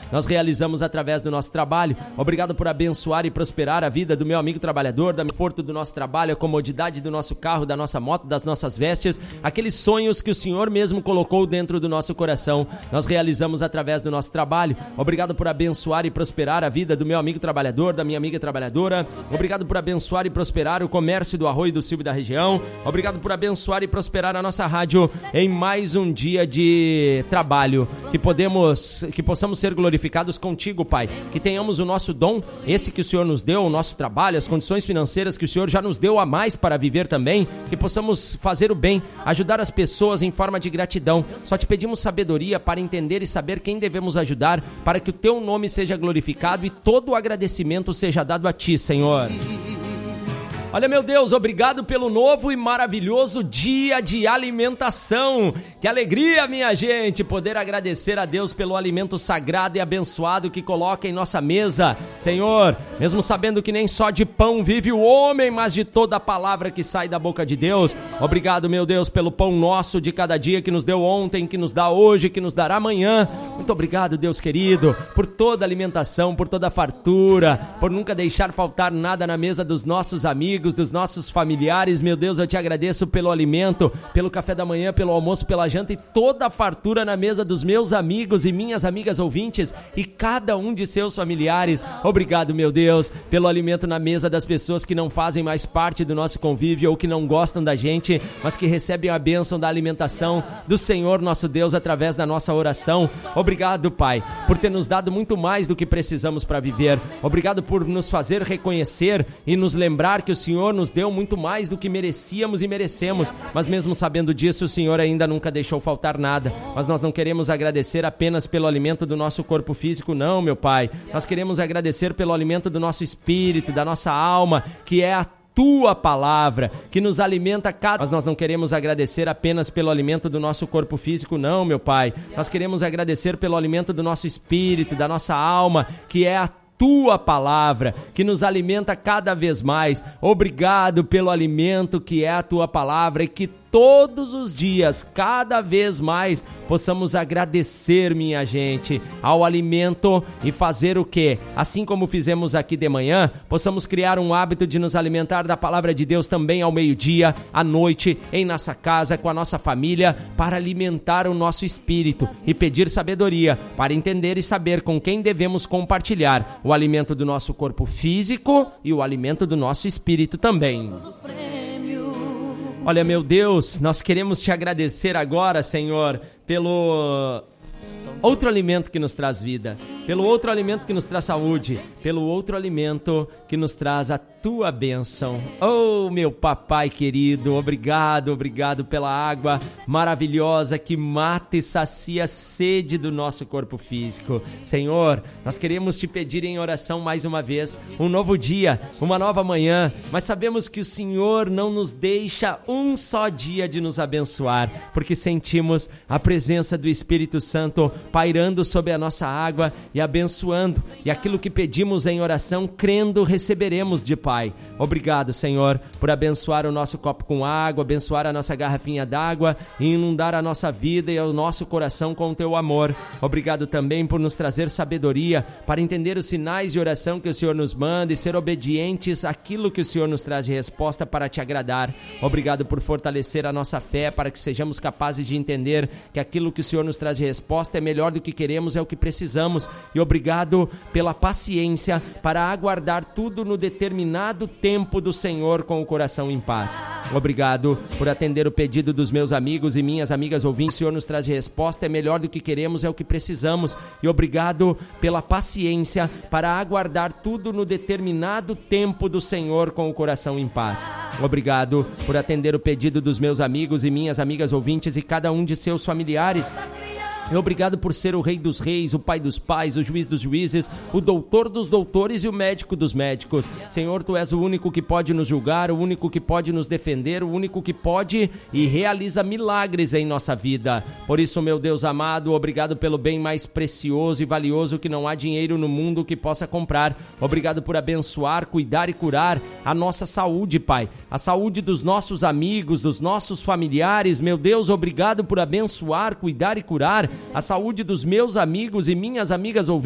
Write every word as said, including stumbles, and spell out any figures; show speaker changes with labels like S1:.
S1: nós realizamos através do nosso trabalho. Obrigado por abençoar e prosperar a vida do meu amigo trabalhador, da conforto do nosso trabalho, a comodidade do nosso carro, da nossa moto, das nossas vestes, aqueles sonhos que o Senhor mesmo colocou dentro do nosso coração, nós realizamos através do nosso trabalho. Obrigado por abençoar e prosperar a vida do meu amigo trabalhador, da minha amiga trabalhadora. Obrigado por abençoar e prosperar o comércio do Arroio do Silva e da região. Obrigado por abençoar e prosperar a nossa rádio em mais um dia de trabalho, que podemos, que possamos ser glorificados contigo, Pai, que tenhamos o nosso dom, esse que o Senhor nos deu, o nosso trabalho, as condições financeiras que o Senhor já nos deu a mais para viver também, que possamos fazer o bem, ajudar as pessoas em forma de gratidão. Só te pedimos sabedoria para entender e saber quem devemos ajudar, para que o teu nome seja glorificado e todo o agradecimento seja dado a ti, Senhor. Olha, meu Deus, obrigado pelo novo e maravilhoso dia de alimentação. Que alegria, minha gente, poder agradecer a Deus pelo alimento sagrado e abençoado que coloca em nossa mesa. Senhor, mesmo sabendo que nem só de pão vive o homem, mas de toda a palavra que sai da boca de Deus. Obrigado, meu Deus, pelo pão nosso de cada dia que nos deu ontem, que nos dá hoje, que nos dará amanhã. Muito obrigado, Deus querido, por toda a alimentação, por toda a fartura, por nunca deixar faltar nada na mesa dos nossos amigos, dos nossos familiares. Meu Deus, eu te agradeço pelo alimento, pelo café da manhã, pelo almoço, pela janta e toda a fartura na mesa dos meus amigos e minhas amigas ouvintes e cada um de seus familiares. Obrigado, meu Deus, pelo alimento na mesa das pessoas que não fazem mais parte do nosso convívio ou que não gostam da gente, mas que recebem a bênção da alimentação do Senhor nosso Deus através da nossa oração. Obrigado, Pai, por ter nos dado muito mais do que precisamos para viver. Obrigado por nos fazer reconhecer e nos lembrar que o Senhor Senhor nos deu muito mais do que merecíamos e merecemos, mas mesmo sabendo disso, o Senhor ainda nunca deixou faltar nada. Mas nós não queremos agradecer apenas pelo alimento do nosso corpo físico, não, meu Pai. Nós queremos agradecer pelo alimento do nosso espírito, da nossa alma, que é a Tua palavra, que nos alimenta cada... Mas nós não queremos agradecer apenas pelo alimento do nosso corpo físico, não, meu Pai. Nós queremos agradecer pelo alimento do nosso espírito, da nossa alma, que é a Tua palavra, que nos alimenta cada vez mais. Obrigado pelo alimento que é a Tua palavra e que todos os dias, cada vez mais, possamos agradecer, minha gente, ao alimento e fazer o quê? Assim como fizemos aqui de manhã, possamos criar um hábito de nos alimentar da palavra de Deus também ao meio-dia, à noite, em nossa casa, com a nossa família, para alimentar o nosso espírito e pedir sabedoria para entender e saber com quem devemos compartilhar o alimento do nosso corpo físico e o alimento do nosso espírito também. Olha, meu Deus, nós queremos te agradecer agora, Senhor, pelo outro alimento que nos traz vida, pelo outro alimento que nos traz saúde, pelo outro alimento que nos traz a Tua bênção. Oh, meu papai querido, obrigado, obrigado pela água maravilhosa que mata e sacia a sede do nosso corpo físico. Senhor, nós queremos te pedir em oração mais uma vez, um novo dia, uma nova manhã, mas sabemos que o Senhor não nos deixa um só dia de nos abençoar, porque sentimos a presença do Espírito Santo pairando sobre a nossa água e abençoando, e aquilo que pedimos em oração, crendo, receberemos de Pai. Obrigado, Senhor, por abençoar o nosso copo com água, abençoar a nossa garrafinha d'água e inundar a nossa vida e o nosso coração com o Teu amor. Obrigado também por nos trazer sabedoria para entender os sinais de oração que o Senhor nos manda e ser obedientes àquilo que o Senhor nos traz de resposta para Te agradar. Obrigado por fortalecer a nossa fé para que sejamos capazes de entender que aquilo que o Senhor nos traz de resposta é melhor do que queremos, é o que precisamos. E obrigado pela paciência para aguardar tudo no determinado tempo do Senhor com o coração em paz. Obrigado por atender o pedido dos meus amigos e minhas amigas ouvintes. O Senhor nos traz resposta, é melhor do que queremos, é o que precisamos. E obrigado pela paciência para aguardar tudo no determinado tempo do Senhor com o coração em paz. Obrigado por atender o pedido dos meus amigos e minhas amigas ouvintes e cada um de seus familiares. Obrigado por ser o Rei dos Reis, o Pai dos Pais, o Juiz dos Juízes, o Doutor dos Doutores e o Médico dos Médicos. Senhor, Tu és o único que pode nos julgar, o único que pode nos defender, o único que pode e realiza milagres em nossa vida. Por isso, meu Deus amado, obrigado pelo bem mais precioso e valioso que não há dinheiro no mundo que possa comprar. Obrigado por abençoar, cuidar e curar a nossa saúde, Pai. A saúde dos nossos amigos, dos nossos familiares. Meu Deus, obrigado por abençoar, cuidar e curar a saúde dos meus amigos e minhas amigas ouvintes.